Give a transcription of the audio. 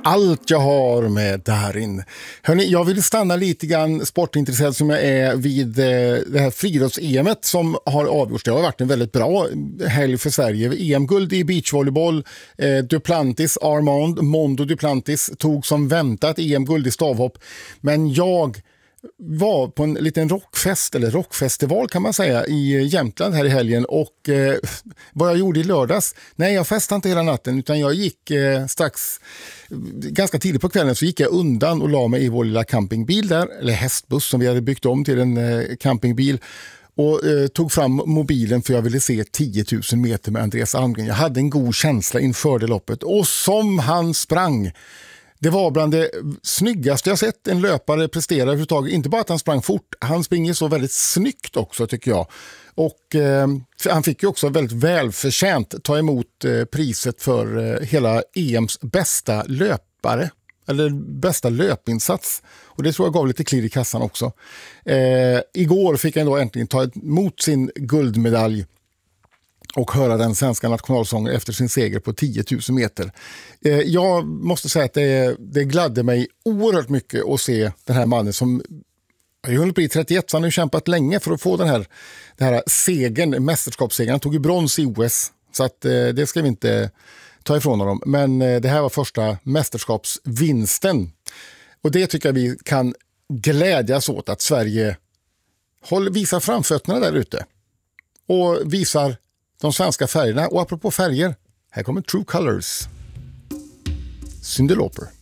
allt jag har med Darin. Hörrni, jag vill stanna lite grann sportintresserad som jag är vid det här friidrotts-EMet som har avgjorts. Det har varit en väldigt bra helg för Sverige. EM-guld i beachvolleyboll. Duplantis, Armand Mondo Duplantis tog som väntat EM-guld i stavhopp. Men jag var på en liten rockfest, eller rockfestival kan man säga, i Jämtland här i helgen, och vad jag gjorde i lördags, nej, jag festade inte hela natten utan jag gick ganska tidigt på kvällen så gick jag undan och la mig i vår lilla campingbil där, eller hästbuss som vi hade byggt om till en campingbil, och tog fram mobilen för jag ville se 10 000 meter med Andreas Almgren. Jag hade en god känsla inför det loppet, och som han sprang. Det var bland det snyggaste jag sett en löpare prestera överhuvudtaget. Inte bara att han sprang fort, han springer så väldigt snyggt också tycker jag. Och han fick ju också väldigt välförtjänt ta emot priset för hela EMs bästa löpare. Eller bästa löpinsats. Och det tror jag gav lite klirr i kassan också. Igår fick han då äntligen ta emot sin guldmedalj och höra den svenska nationalsången efter sin seger på 10 000 meter. Jag måste säga att det gladde mig oerhört mycket att se den här mannen som har hunnit bli 31, så han har kämpat länge för att få den här segern, mästerskapssegern. Han tog ju brons i OS, så att det ska vi inte ta ifrån honom. Men det här var första mästerskapsvinsten. Och det tycker jag vi kan glädjas åt, att Sverige visar framfötterna där ute. Och visar de svenska färgerna. Och apropå färger, här kommer True Colors. Cyndi Lauper.